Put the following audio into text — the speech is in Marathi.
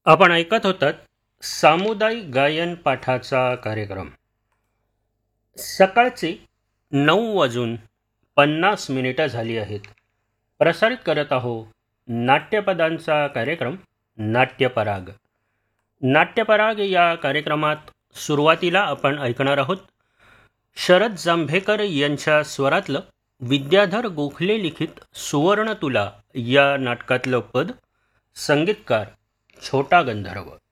आपण ऐकत होतात सामुदायिक गायन पाठाचा कार्यक्रम. सकाळची 9:50 झाली आहेत. प्रसारित करत आहो नाट्यपदांचा कार्यक्रम नाट्यपराग. नाट्यपराग या कार्यक्रमात सुरुवातीला आपण ऐकणार आहोत शरद जांभेकर यांच्या स्वरातलं विद्याधर गोखले लिखित सुवर्ण तुला या नाटकातलं पद. संगीतकार छोटा गंधर्व.